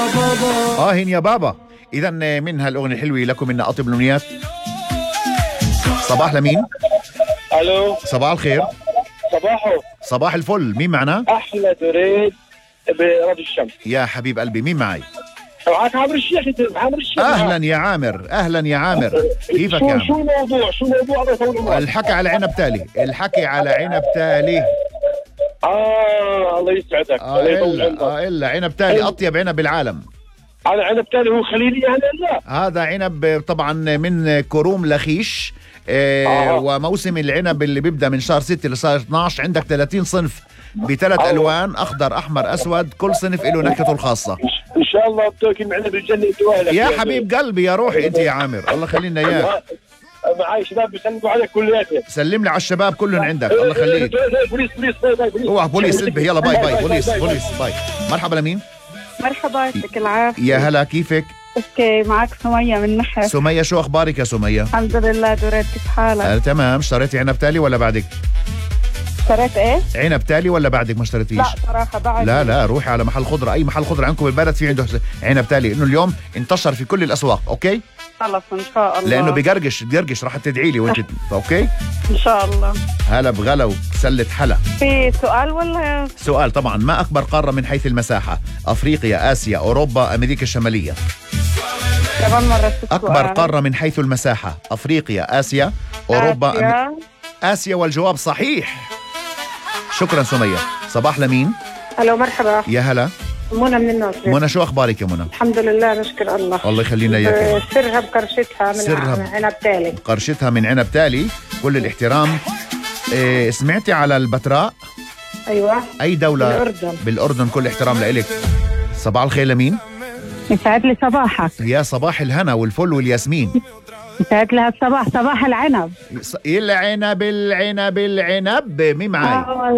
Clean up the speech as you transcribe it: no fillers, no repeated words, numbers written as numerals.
يا بابا. إذا من هالأغنية الحلوة لكم منا أطيب الأمنيات. صباح لمين؟ الو صباح الخير. صباحو. صباح الفل. مين معنا؟ احلى دريد برد الشمس. يا حبيب قلبي مين معي؟ معك عامر الشيخ. انت عامر الشيخ. أهلا يا عامر. أهلا يا عامر. كيفك يا شو عامر؟ شو الموضوع الله يطول عمرك. الحكي على عنب تالي. الحكي على عنب تالي. الله يسعدك. الله يطول عمرك. إلا عنب تالي أطيب عنب بالعالم. على عنب تالي هو خليلي يعني لا. هذا عنب طبعا من كروم لخيش. وموسم العنب اللي بيبدأ من شهر 6 لشهر 12. عندك 30 صنف بثلاث ألوان، أخضر أحمر أسود، كل صنف له نكهته الخاصة. ان شاء الله بتوكل معنا بالجنة انت واهلك. يا حبيب قلبي يا روحي انت يا عامر، الله خلينا اياك. معاي شباب بيسلموا عليك كلياتهم. سلم لي على الشباب كلهم عندك، الله يخليك. بوليس باي اوعى بوليس انتبه. يلا باي باي بوليس باي. مرحبا لمين؟ مرحبا يعطيك العافية. يا هلا كيفك؟ اوكي معك سمية من نحر. سمية شو اخبارك يا سمية؟ الحمد لله دورات كيف حالك؟ تمام. اشتريتي عنب تالي ولا بعدك؟ اشتريت ايه؟ عنب تالي ولا بعدك ما اشتريتيش؟ لا صراحة بعد. لا روحي على محل خضرة، اي محل خضرة عندكم بالبلد في عنده عنب تالي، انه اليوم انتشر في كل الاسواق. اوكي؟ خلص ان شاء الله. لانه بقرقش راح تدعي لي وانت اوكي؟ ان شاء الله. هلا بغلا وسلة حلا. في سؤال ولا؟ سؤال طبعا. ما أكبر قارة من حيث المساحة؟ أفريقيا، آسيا، أوروبا، أمريكا الشمالية؟ كمان مرة أكبر قارة من حيث المساحة؟ أفريقيا، آسيا، أوروبا، آسيا والجواب صحيح. شكرا سمية. صباح لمين؟ الو مرحبا. يا هلا. منى من الناصر. منى شو أخبارك يا منى؟ الحمد لله نشكر الله. الله يخلينا إياك. سرها بقرشتها من عنب تالي. قرشتها من عنب تالي. كل الاحترام. سمعتي على البتراء؟ أيوة. أي دولة؟ بالأردن. بالأردن. كل احترام لإلك. صباح الخير لمين؟ يسعد لي صباحك. يا صباح الهنا والفل والياسمين. يسعد لها الصباح صباح العنب. العنب مين معاي؟